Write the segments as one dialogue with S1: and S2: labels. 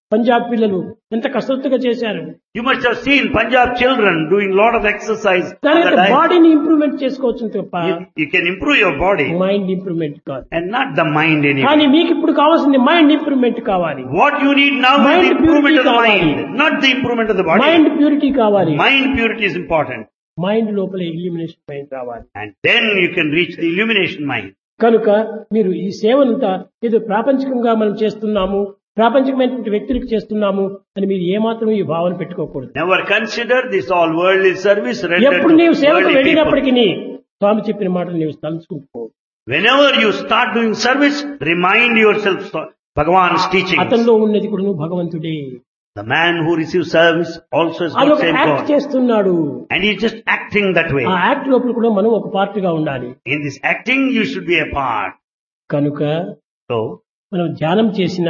S1: పంజాబ్ పిల్లలు ఎంత కసరత్తుగా చేశారు.
S2: You must have seen Punjab children doing lot of exercise on the
S1: దాని
S2: diet.
S1: బాడీని ఇంప్రూవ్మెంట్ చేసుకోవచ్చు తప్ప
S2: You can improve your body
S1: mind improvement కాదు.
S2: and not the mind anymore.
S1: కానీ మీకు ఇప్పుడు కావాల్సింది మైండ్ ఇంప్రూవ్మెంట్ కావాలి.
S2: What you need now is
S1: Mind
S2: the improvement of the
S1: purity
S2: mind, not the improvement of the body.
S1: Mind purity కావాలి.
S2: Mind purity is important.
S1: Mind లోపల illumination mind రావాలి.
S2: And then you can reach the illumination mind.
S1: కనుక మీరు ఈ సేవనంతా ఏదో ప్రాపంచికంగా మనం చేస్తున్నాము, ప్రాపంచికమైనటువంటి వ్యక్తులకు చేస్తున్నాము అని మీరు ఏమాత్రం ఈ భావన పెట్టుకోకూడదు.
S2: Never consider this all worldly service rendered
S1: ఎప్పుడు నీవు
S2: to
S1: సేవకు
S2: worldly people.
S1: వెళ్ళినప్పటికీ స్వామి చెప్పిన మాటలు నీవు తలుచుకుంటుకో.
S2: Whenever you start doing service, remind yourself Bhagavan's teachings.
S1: అతనిలో ఉన్నది కూడా నువ్వు భగవంతుడే.
S2: The man who receives service also is
S1: అది
S2: not
S1: ఒక
S2: same
S1: యాక్ట్
S2: God.
S1: చేస్తున్నాడు.
S2: And he's just acting that way.
S1: ఆ యాక్ట్ లోపల కూడా మనం ఒక పార్ట్ గా ఉండాలి.
S2: In this acting, you should be a part.
S1: కనుక
S2: So,
S1: మనం ధ్యానం చేసినా,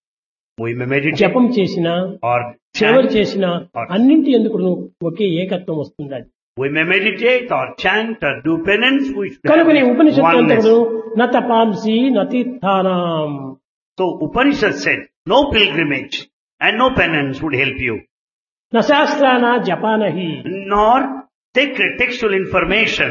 S2: we may meditate
S1: జపం చేసినా,
S2: or
S1: సేవలు
S2: chant.
S1: చేసినా అన్నింటి ఎందుకు ఒకే ఏకత్వం వస్తుంది.
S2: We may meditate or chant or do penance. We should
S1: కనుక నీ
S2: have
S1: ఉపనిషత్తు
S2: oneness.
S1: అంతకుడు న తపాంసి నతీర్థానాం.
S2: So Upanishad said, no pilgrimage and no penance would help you.
S1: న శాస్త్రాన జపానహి.
S2: Nor sacred textual information.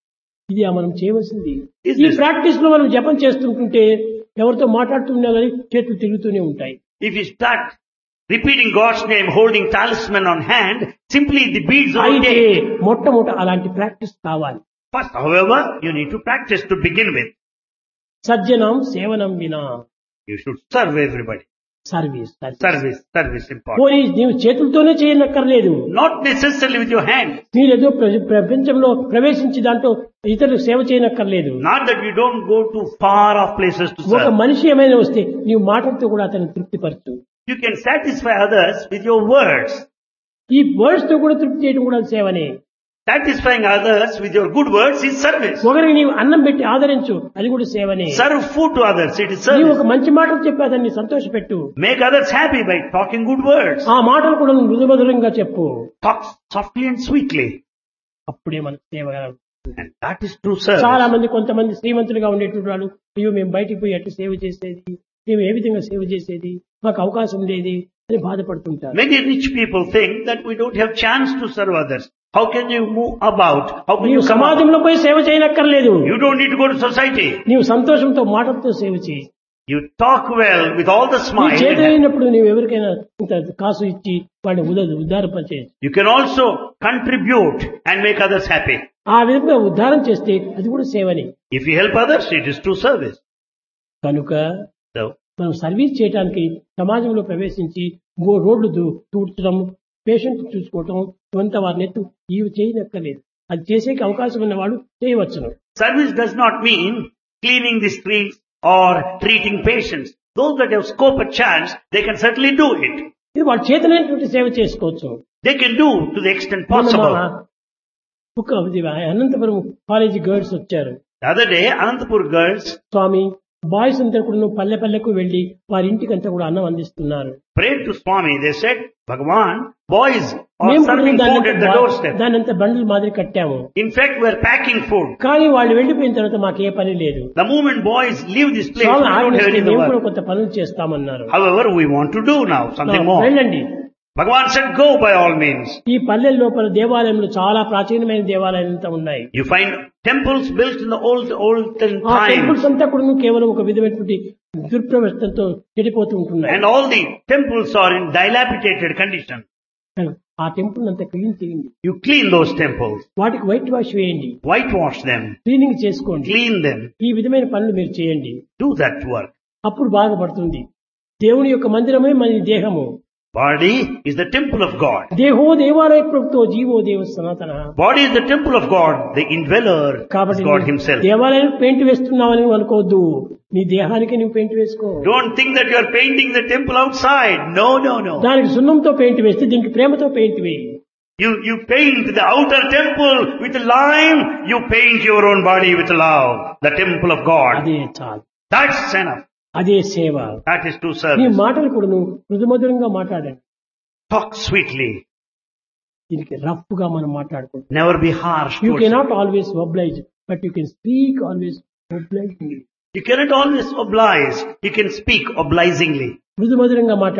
S1: ఇది మనం చేయవలసింది.
S2: Is
S1: ఈ
S2: this-
S1: ప్రాక్టీస్ లో మనం జపం చేస్తుంటుంటే ఎవరితో మాట్లాడుతున్నా కానీ చేతులు తిరుగుతూనే ఉంటాయి.
S2: If you start repeating God's name, holding talisman on hand, simply the beads will
S1: అయితే
S2: take.
S1: మొట్టమొదట అలాంటి ప్రాక్టీస్ కావాలి.
S2: First, however, you need to practice to begin with.
S1: సజ్జనం సేవనం వినా.
S2: You should serve everybody.
S1: Service
S2: Service important.
S1: పోనీ నీవు చేతులతోనే చేయనక్కర్లేదు.
S2: Not necessarily with your hand.
S1: మీరేదో ప్రపంచంలో ప్రవేశించి దాంట్లో ఇతరులకు సేవ చేయనక్కర్లేదు.
S2: Not that you don't go to far off places to
S1: ఒక
S2: serve.
S1: మనిషి ఏమైనా వస్తే నీవు మాటలతో కూడా అతన్ని తృప్తిపరచు.
S2: You can satisfy others with your words.
S1: ఈ వర్డ్స్ తో కూడా తృప్తి చేయడం కూడా సేవనే.
S2: Satisfying others with your good words is service.
S1: ఒకరికి నీవు అన్నం పెట్టి ఆదరించు, అది కూడా సేవనే.
S2: Serve food to others, it is
S1: నీవు
S2: service.
S1: ఒక మంచి మాటలు చెప్పి అతన్ని సంతోషపెట్టు.
S2: Make others happy by talking good words.
S1: ఆ మాటలు కూడా నువ్వు మృదుమధురంగా చెప్పు.
S2: Talk softly and sweetly.
S1: అప్పుడే మన సేవ.
S2: And that is true service.
S1: చాలా మంది కొంతమంది శ్రీమంతులుగా ఉండేటువంటి వాళ్ళు అయ్యో మేము బయటికి పోయి అట్లా సేవ చేసేది, మేము ఏ విధంగా సేవ చేసేది, మాకు అవకాశం లేది అని బాధపడుతుంటారు.
S2: Many rich people think that we don't have chance to serve others. How can you move about? How can
S1: నీవు
S2: you come about?
S1: సమాజంలో పోయి సేవ చేయనక్కర్లేదు.
S2: You don't need to go to society.
S1: నీవు సంతోషంతో మాటలతో సేవ చేయి.
S2: You talk well with all the
S1: నీ
S2: smile.
S1: చేతనైనప్పుడు నీవు ఎవరికైనా ఇంత కాసు ఇచ్చి వాడిని ఉద్ధారపరిచేయచ్చు.
S2: You can also contribute and make others happy.
S1: ఆ విధంగా ఉద్ధారం చేస్తే అది కూడా సేవని.
S2: If you help others, it is true service.
S1: కనుక
S2: So,
S1: మనం సర్వీస్ చేయడానికి సమాజంలో ప్రవేశించి రోడ్లు తూడ్చడం, పేషెంట్ చూసుకోవటం, కొంత వారిని ఎత్తు ఇవి చేయనక్కర్లేదు. అది చేసేకి అవకాశం ఉన్నవాడు చేయవచ్చును.
S2: service does not mean cleaning the streets or treating patients. Those that have scope and chance, they can certainly do it.
S1: ఇది వాళ్ళ చేతనైనటువంటి సేవ చేసుకోవచ్చు.
S2: They can do to the extent
S1: మొన్న
S2: possible.
S1: ఒక అనంతపురం కాలేజీ గర్ల్స్ వచ్చారు.
S2: The other day, Anantapur girls
S1: Swamy boys అంతా కూడా పల్లె పల్లెకు వెళ్లి వారి ఇంటికి అంతా కూడా అన్నం అందిస్తున్నారు.
S2: prayed to Swami. They said, Bhagavan, boys are
S1: మేము
S2: serving food at the doorstep.
S1: దాని అంతా బండ్ల మాదిరి కట్టాము.
S2: In fact, we are packing food.
S1: కానీ వాళ్ళు వెళ్లిపోయిన తర్వాత మాకు ఏ పని లేదు.
S2: The moment boys leave this place,
S1: Swamy
S2: we don't have
S1: ఆజ్ఞిస్తే
S2: any
S1: మేము కూడా
S2: work.
S1: కొంత పనులు చేస్తామన్నారు.
S2: However, we want to do now something more.
S1: వెళ్ళండి.
S2: Bhagavan said, go by all means.
S1: ఈ పల్లెల లోపల దేవాలయంలో చాలా ప్రాచీనమైన దేవాలయాలు అంతా ఉన్నాయి.
S2: You find temples built in the olden
S1: ఆ
S2: times.
S1: టెంపుల్స్ అంతా కూడా కేవలం ఒక విధమైనటువంటి దుర్ప్రవర్తనతో చెడిపోతూ ఉంటున్నాయి.
S2: And all the temples are in dilapidated condition.
S1: ఆ టెంపుల్ అంతా క్లీన్ చేయండి.
S2: You clean those temples.
S1: వాటికి వైట్ వాష్ వేయండి.
S2: Whitewash them.
S1: క్లీనింగ్ చేసుకోండి.
S2: Clean them.
S1: ఈ విధమైన పనులు మీరు చేయండి.
S2: Do that work.
S1: అప్పుడు బాగుపడుతుంది. దేవుని యొక్క మందిరమే మన దేహము.
S2: Body is the temple of God.
S1: దేహో దేవాలయ ప్రభుత్వ జీవో దేవ సనాతన.
S2: Body is the temple of God. The indweller is
S1: కాబట్టి
S2: God himself.
S1: దేవాలయానికి పెయింట్ వేస్తున్నావని అనుకోవద్దు. నీ దేహానికి నువ్వు పెయింట్ వేసుకో.
S2: Don't think that you are painting the temple outside. No, no, no.
S1: దానికి సున్నంతో పెయింట్ వేస్తే దీనికి ప్రేమతో పెయింట్ వేయి.
S2: You paint the outer temple with lime. You paint your own body with love. The temple of God.
S1: అదే చాలు.
S2: That's enough.
S1: అదే సేవ.
S2: That is true
S1: నీ
S2: service.
S1: మాటలు కూడా నువ్వు మృదుమధురంగా మాట్లాడండి.
S2: Talk sweetly.
S1: దీనికి రఫ్ గా మనం మాట్లాడుకుంటాం.
S2: Never be harsh.
S1: You
S2: towards
S1: cannot always oblige but you can speak always oblige.
S2: You cannot always oblige. You can speak obligingly.
S1: మృదుమధురంగా మాట్లాడు.